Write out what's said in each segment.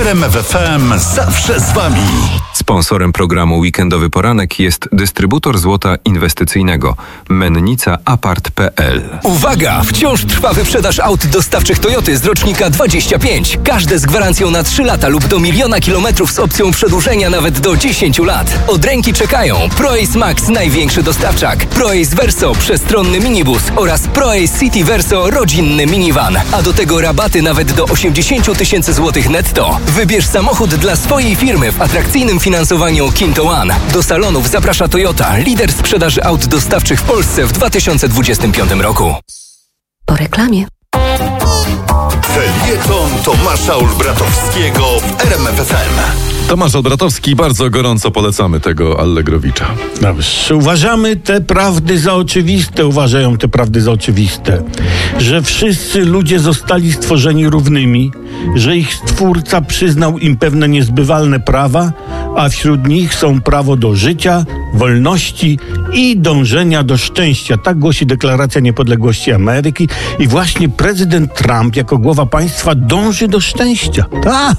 RMF FM zawsze z Wami. Sponsorem programu Weekendowy Poranek jest dystrybutor złota inwestycyjnego Mennica Apart.pl. Uwaga! Wciąż trwa wyprzedaż aut dostawczych Toyoty z rocznika 25. Każde z gwarancją na 3 lata lub do 1 000 000 kilometrów z opcją przedłużenia nawet do 10 lat. Od ręki czekają ProAce Max, największy dostawczak, ProAce Verso, przestronny minibus oraz ProAce City Verso, rodzinny minivan. A do tego rabaty nawet do 80 000 złotych netto. Wybierz samochód dla swojej firmy w atrakcyjnym finansowaniu Kinto One. Do salonów zaprasza Toyota, lider sprzedaży aut dostawczych w Polsce w 2025 roku. Po reklamie. Felieton Tomasza Olbratowskiego w RMF FM. Tomasz Olbratowski, bardzo gorąco polecamy tego Allegrowicza. Dobrze. Uważają te prawdy za oczywiste, że wszyscy ludzie zostali stworzeni równymi, że ich Stwórca przyznał im pewne niezbywalne prawa, a wśród nich są prawo do życia, wolności i dążenia do szczęścia. Tak głosi Deklaracja Niepodległości Ameryki i właśnie prezydent Trump jako głowa państwa dąży do szczęścia. Tak.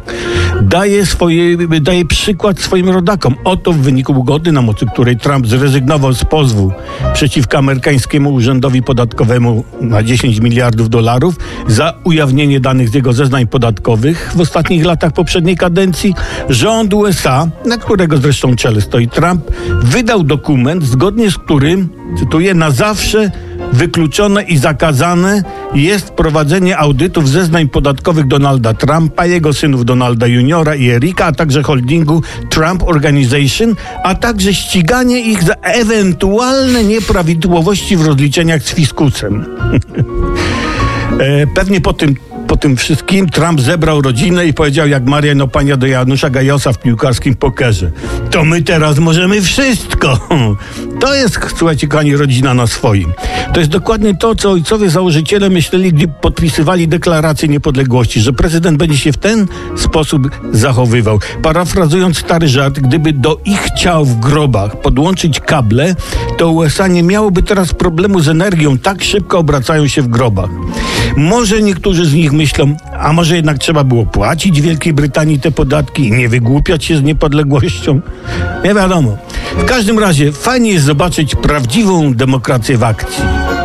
Daje przykład swoim rodakom. Oto w wyniku ugody, na mocy której Trump zrezygnował z pozwu przeciwko amerykańskiemu urzędowi podatkowemu na $10 miliardów za ujawnienie danych z jego zeznań podatkowych w ostatnich latach poprzedniej kadencji, rząd USA, na którego zresztą czele stoi Trump, wydał dokument, zgodnie z którym, cytuję, na zawsze wykluczone i zakazane jest prowadzenie audytów zeznań podatkowych Donalda Trumpa, jego synów Donalda Juniora i Erika, a także holdingu Trump Organization, a także ściganie ich za ewentualne nieprawidłowości w rozliczeniach z fiskusem. Pewnie po tym wszystkim Trump zebrał rodzinę i powiedział jak Marian Opania do Janusza Gajosa w piłkarskim pokerze: to my teraz możemy wszystko. To jest, słuchajcie, kochani, rodzina na swoim. To jest dokładnie to, co ojcowie założyciele myśleli, gdy podpisywali Deklarację Niepodległości, że prezydent będzie się w ten sposób zachowywał. Parafrazując stary żart, gdyby do ich ciał w grobach podłączyć kable, to USA nie miałoby teraz problemu z energią, tak szybko obracają się w grobach. Może niektórzy z nich myślą, a może jednak trzeba było płacić Wielkiej Brytanii te podatki i nie wygłupiać się z niepodległością? Nie wiadomo. W każdym razie fajnie jest zobaczyć prawdziwą demokrację w akcji.